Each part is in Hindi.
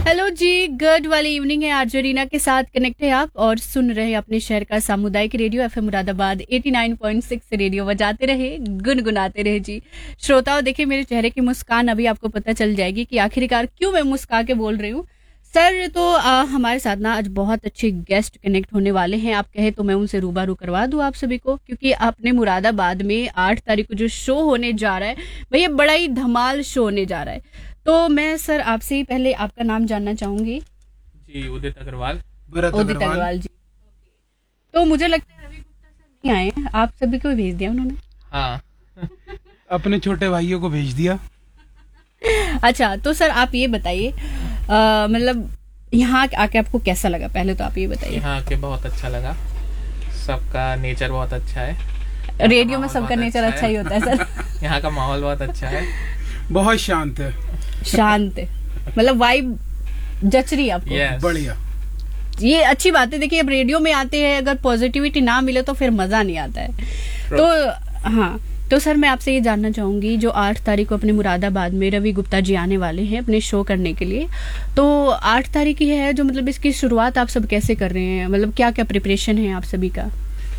हेलो जी, गुड वाली इवनिंग है। आरजे रीना के साथ कनेक्ट है आप और सुन रहे हैं अपने शहर का सामुदायिक रेडियो एफएम मुरादाबाद 89.6 रेडियो। बजाते रहे, गुनगुनाते रहे जी। श्रोताओं, देखिए मेरे चेहरे की मुस्कान, अभी आपको पता चल जाएगी कि आखिरकार क्यों मैं मुस्का के बोल रही हूँ। सर तो हमारे साथ ना आज बहुत अच्छे गेस्ट कनेक्ट होने वाले हैं। आप कहे तो मैं उनसे रूबरू करवा दूं आप सभी को, क्योंकि अपने मुरादाबाद में 8 तारीख को जो शो होने जा रहा है भैया, बड़ा ही धमाल शो होने जा रहा है। तो मैं सर आपसे ही पहले आपका नाम जानना चाहूंगी। जी, उदित अग्रवाल। उदित अग्रवाल जी। तो मुझे लगता है रवि गुप्ता सर नहीं आए, आप सभी को भेज दिया उन्होंने। हाँ अपने छोटे भाइयों को भेज दिया। अच्छा, तो सर आप ये बताइए, मतलब यहाँ आके आपको कैसा लगा? पहले तो आप ये बताइए। यहाँ आके बहुत अच्छा लगा, सबका नेचर बहुत अच्छा है। रेडियो में सबका नेचर अच्छा ही होता है सर। यहाँ का माहौल बहुत अच्छा है, बहुत शांत है। शांत है, मतलब वाइब जच रही है आपको? yes. बढ़िया, ये अच्छी बात है। देखिए अब रेडियो में आते हैं, अगर पॉजिटिविटी ना मिले तो फिर मजा नहीं आता है। तो हाँ, तो सर मैं आपसे ये जानना चाहूंगी, जो 8 तारीख को अपने मुरादाबाद में रवि गुप्ता जी आने वाले हैं अपने शो करने के लिए, तो 8 तारीख ही है, जो मतलब इसकी शुरुआत आप सब कैसे कर रहे हैं? मतलब क्या क्या प्रिपरेशन है आप सभी का?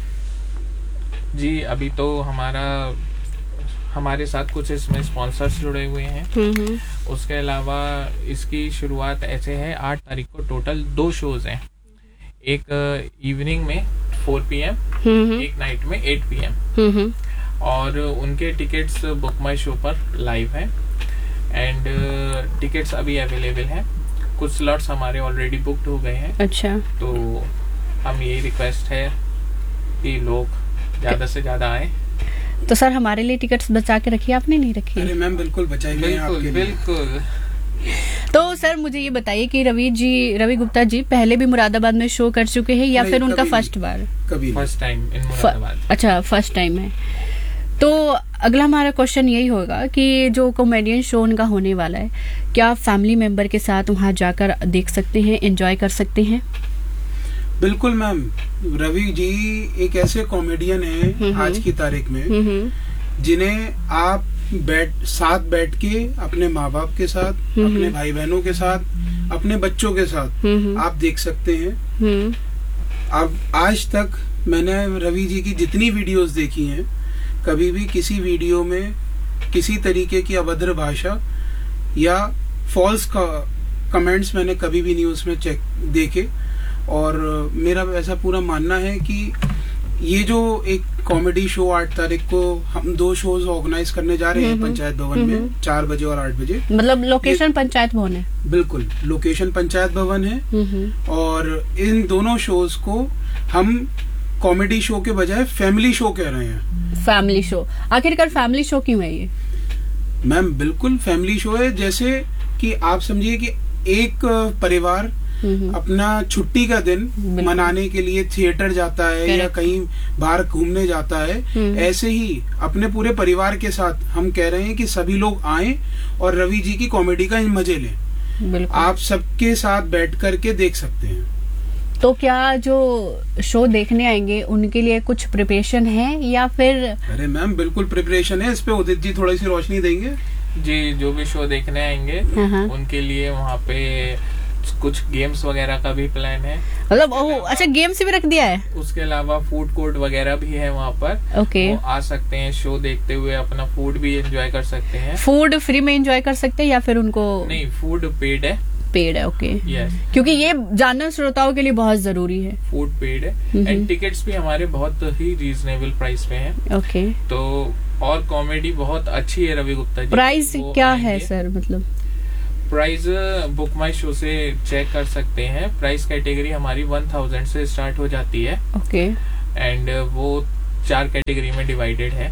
जी, अभी तो हमारे साथ कुछ इसमें स्पॉन्सर्स जुड़े हुए हैं। उसके अलावा इसकी शुरुआत ऐसे है, 8 तारीख को टोटल 2 शोज हैं। एक इवनिंग में 4 PM, एक नाइट में 8 PM। और उनके टिकट्स बुक माई शो पर लाइव हैं एंड टिकट्स अभी अवेलेबल हैं। कुछ स्लॉट्स हमारे ऑलरेडी बुक्ड हो गए हैं। अच्छा, तो हम यही रिक्वेस्ट है कि लोग ज्यादा से ज्यादा आए। तो सर हमारे लिए टिकट्स बचा के रखी, आपने नहीं रखी? अरे मैम बिल्कुल बचाई गई है आपके लिए। बिल्कुल। तो सर मुझे ये बताइए कि रवि गुप्ता जी पहले भी मुरादाबाद में शो कर चुके हैं या फिर उनका फर्स्ट बार? कभी फर्स्ट टाइम इन मुरादाबाद। अच्छा, फर्स्ट टाइम है। तो अगला हमारा क्वेश्चन यही होगा कि जो कॉमेडियन शो उनका होने वाला है, क्या फैमिली मेंबर के साथ वहां जाकर देख सकते हैं, एंजॉय कर सकते हैं? बिल्कुल मैम, रवि जी एक ऐसे कॉमेडियन हैं आज की तारीख में जिन्हें आप साथ बैठ के अपने माँ बाप के साथ, अपने भाई बहनों के साथ, अपने बच्चों के साथ आप देख सकते हैं। अब आज तक मैंने रवि जी की जितनी वीडियोस देखी हैं, कभी भी किसी वीडियो में किसी तरीके की अभद्र भाषा या फॉल्स कमेंट्स मैंने कभी भी नहीं उसमें देखे। और मेरा ऐसा पूरा मानना है कि ये जो एक कॉमेडी शो 8 तारीख को हम 2 शोज ऑर्गेनाइज करने जा रहे हैं पंचायत भवन में 4 बजे और 8 बजे। मतलब लोकेशन पंचायत भवन है? बिल्कुल, लोकेशन पंचायत भवन है। और इन दोनों शोज को हम कॉमेडी शो के बजाय फैमिली शो कह रहे हैं। Family show? आखिरकार फैमिली शो क्यों है ये? मैम बिल्कुल फैमिली शो है। जैसे कि आप समझिए कि एक परिवार अपना छुट्टी का दिन मनाने के लिए थिएटर जाता है या कहीं बाहर घूमने जाता है, ऐसे ही अपने पूरे परिवार के साथ हम कह रहे हैं कि सभी लोग आएं और रवि जी की कॉमेडी का मजे लें। आप सबके साथ बैठ करके देख सकते हैं। तो क्या जो शो देखने आएंगे उनके लिए कुछ प्रिपरेशन है या फिर? अरे मैम बिल्कुल प्रिपरेशन है, इस पे उदित जी थोड़ी सी रोशनी देंगे। जी, जो भी शो देखने आएंगे उनके लिए वहाँ पे कुछ गेम्स वगैरह का भी प्लान है। मतलब अच्छा, गेम्स भी रख दिया है? उसके अलावा फूड कोर्ट वगैरह भी है वहाँ पर। ओके, वो आ सकते हैं, शो देखते हुए अपना फूड भी एंजॉय कर सकते हैं। फूड फ्री में एंजॉय कर सकते हैं या फिर उनको? नहीं, फूड पेड है। पेड है, ओके। यस, क्योंकि ये जानना श्रोताओं के लिए बहुत जरूरी है। फूड पेड है एंड टिकट्स भी हमारे बहुत ही रीजनेबल प्राइस पे हैं। ओके, तो और कॉमेडी बहुत अच्छी है रवि गुप्ता जी। प्राइस क्या है सर? मतलब प्राइस बुक माई शो से चेक कर सकते हैं। प्राइस कैटेगरी हमारी 1000 से स्टार्ट हो जाती है। ओके, एंड वो 4 कैटेगरी में डिवाइडेड है।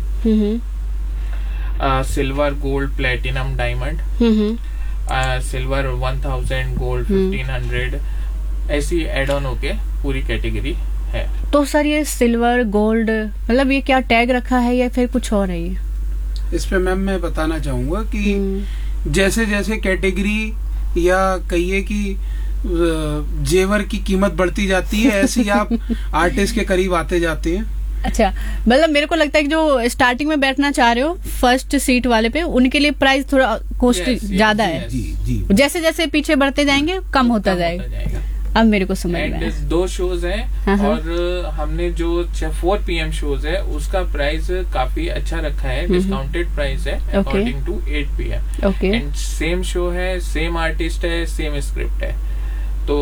Silver, gold, platinum, diamond. Silver 1000, gold 1500, ऐसी एड ऑन होके पूरी कैटेगरी है। तो सर ये सिल्वर, गोल्ड, मतलब ये क्या टैग रखा है या फिर कुछ और है ये? इस पे मैम मैं बताना चाहूंगा कि जैसे जैसे कैटेगरी या कहिए कि जेवर की कीमत बढ़ती जाती है, ऐसे ही आप आर्टिस्ट के करीब आते जाते हैं। अच्छा, मतलब मेरे को लगता है कि जो स्टार्टिंग में बैठना चाह रहे हो फर्स्ट सीट वाले पे, उनके लिए प्राइस थोड़ा कॉस्ट ज्यादा है। जी जी। जैसे जैसे पीछे बढ़ते जाएंगे कम होता जाएगा। अब मेरे को समझ में आया। 2 शोज हैं और हमने जो 4 PM शोज है उसका प्राइस काफी अच्छा रखा है, डिस्काउंटेड प्राइस है according to 8 PM। Okay. And same show है, सेम आर्टिस्ट है, सेम स्क्रिप्ट है, तो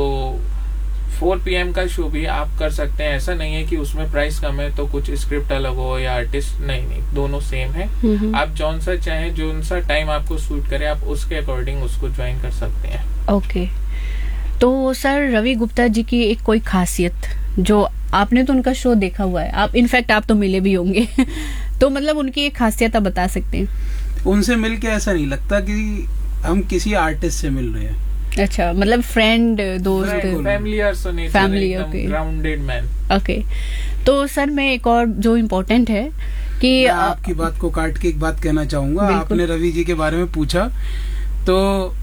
4 PM का शो भी आप कर सकते हैं। ऐसा नहीं है कि उसमें प्राइस कम है तो कुछ स्क्रिप्ट अलग हो या आर्टिस्ट, नहीं, दोनों सेम है। आप जौन सा चाहें, जौन सा टाइम आपको सूट करे, आप उसके अकॉर्डिंग उसको ज्वाइन कर सकते हैं। ओके। तो सर रवि गुप्ता जी की एक कोई खासियत, जो आपने तो उनका शो देखा हुआ है, आप इनफैक्ट आप तो मिले भी होंगे तो मतलब उनकी एक खासियत आप बता सकते हैं? उनसे मिलके ऐसा नहीं लगता कि हम किसी आर्टिस्ट से मिल रहे हैं। अच्छा, मतलब फ्रेंड, दोस्त, family, okay, grounded man. Okay. तो सर मैं एक और जो इम्पोर्टेंट है कि आपकी बात को काट के एक बात कहना चाहूंगा। आपने रवि जी के बारे में पूछा, तो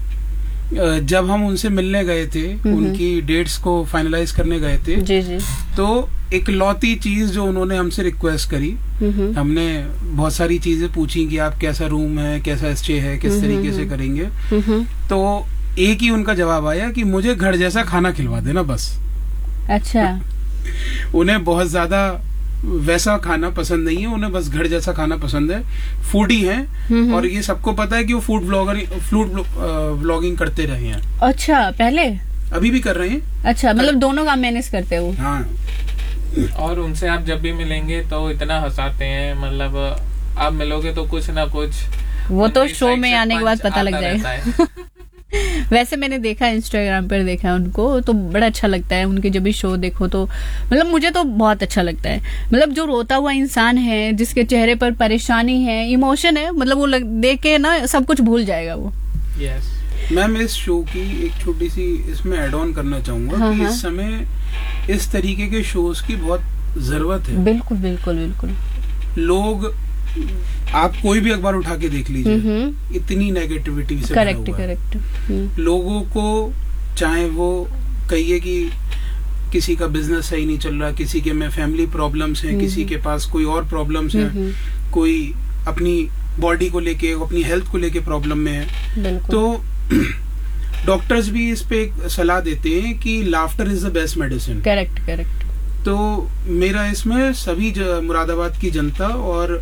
जब हम उनसे मिलने गए थे, उनकी डेट्स को फाइनलाइज करने गए थे, जी, तो एक लौती चीज जो उन्होंने हमसे रिक्वेस्ट करी, हमने बहुत सारी चीजें पूछी कि आप कैसा रूम है, कैसा स्टे है, किस तरीके से करेंगे, तो एक ही उनका जवाब आया कि मुझे घर जैसा खाना खिलवा देना बस। अच्छा। उन्हें बहुत ज्यादा वैसा खाना पसंद नहीं है, उन्हें बस घर जैसा खाना पसंद है। फूडी हैं और ये सबको पता है कि वो फूड ब्लॉगिंग करते रहे हैं। अच्छा, पहले? अभी भी कर रहे हैं। अच्छा, मतलब दोनों काम मैनेज करते हो? हाँ। और उनसे आप जब भी मिलेंगे तो इतना हंसाते हैं, मतलब आप मिलोगे तो कुछ ना कुछ, वो तो शो में आने के बाद पता लग जाएगा वैसे मैंने देखा, इंस्टाग्राम पर देखा है उनको, तो बड़ा अच्छा लगता है उनके जब भी शो देखो तो, मतलब मुझे तो बहुत अच्छा लगता है। मतलब जो रोता हुआ इंसान है, जिसके चेहरे पर परेशानी है, इमोशन है, मतलब वो देख के ना सब कुछ भूल जाएगा वो। यस। मैम, इस शो की एक छोटी सी इसमें ऐड ऑन करना चाहूंगा कि इस समय इस तरीके के शोज की बहुत जरूरत है। बिल्कुल बिल्कुल बिल्कुल। लोग, आप कोई भी अखबार उठा के देख लीजिए, इतनी नेगेटिविटी से भरा हुआ है। करेक्ट। लोगों को, चाहे वो कहिए कि किसी का बिजनेस सही नहीं चल रहा, किसी के में फैमिली प्रॉब्लम्स हैं, किसी के पास कोई और प्रॉब्लम्स हैं, कोई अपनी बॉडी को लेके, अपनी हेल्थ को लेके प्रॉब्लम में है, तो डॉक्टर्स भी इस पे एक सलाह देते हैं कि laughter is the best medicine. Correct. तो मेरा इसमें सभी मुरादाबाद की जनता और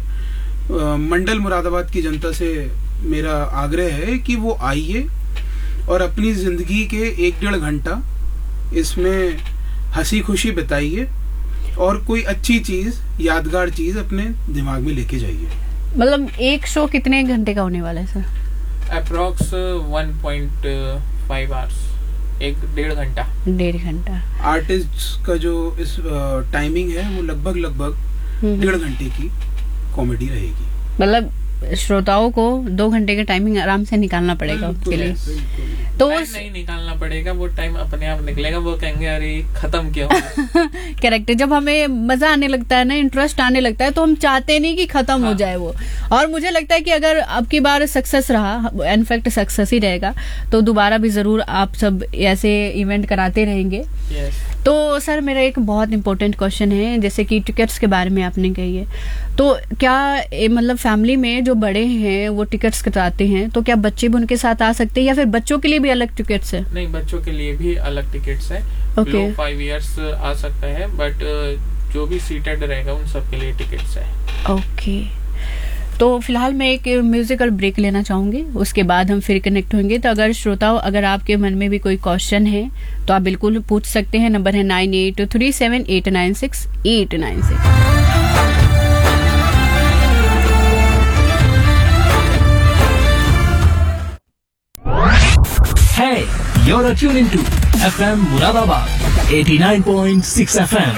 मंडल मुरादाबाद की जनता से मेरा आग्रह है कि वो आइए और अपनी जिंदगी के 1-1.5 घंटा इसमें हंसी खुशी बिताइए और कोई अच्छी चीज, यादगार चीज अपने दिमाग में लेके जाइए। मतलब एक शो कितने घंटे का होने वाला है सर? अप्रोक्स 1.5 आवर्स, 1-1.5 घंटा। 1.5 घंटा। आर्टिस्ट का जो इस टाइमिंग है वो लगभग 1.5 घंटे की कॉमेडी रहेगी। मतलब श्रोताओं को 2 घंटे का टाइमिंग आराम से निकालना पड़ेगा उसके लिए। तो नहीं निकालना पड़ेगा, वो टाइम अपने आप निकलेगा। वो कहेंगे अरे खत्म क्यों करेक्ट। जब हमें मजा आने लगता है ना, इंटरेस्ट आने लगता है, तो हम चाहते नहीं कि खत्म हो जाए वो। और मुझे लगता है कि अगर अब की बार सक्सेस रहा, इनफैक्ट सक्सेस ही रहेगा, तो दोबारा भी जरूर आप सब ऐसे इवेंट कराते रहेंगे। तो सर मेरा एक बहुत इम्पोर्टेंट क्वेश्चन है, जैसे कि टिकट्स के बारे में आपने कही है, तो क्या मतलब फैमिली में जो बड़े हैं वो टिकट्स कटाते हैं, तो क्या बच्चे भी उनके साथ आ सकते हैं या फिर बच्चों के लिए भी अलग टिकट्स है? नहीं, बच्चों के लिए भी अलग टिकट्स है। Okay. 5 इयर्स आ सकता है, बट जो भी सीटेड रहेगा उन सब के लिए टिकट्स है। ओके। तो फिलहाल मैं एक म्यूजिकल ब्रेक लेना चाहूंगी, उसके बाद हम फिर कनेक्ट होंगे। तो अगर श्रोताओं, अगर आपके मन में भी कोई क्वेश्चन है तो आप बिल्कुल पूछ सकते हैं। नंबर है 9837896896। Hey, you're tuning to FM Muradabad 89.6 FM.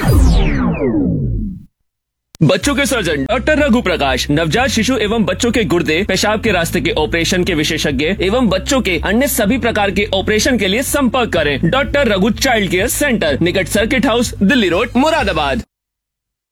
बच्चों के सर्जन डॉक्टर रघु प्रकाश नवजात शिशु एवं बच्चों के गुर्दे, पेशाब के रास्ते के ऑपरेशन के विशेषज्ञ एवं बच्चों के अन्य सभी प्रकार के ऑपरेशन के लिए संपर्क करें। Doctor Raghu child care centre, निकट circuit house, Delhi road, Moradabad.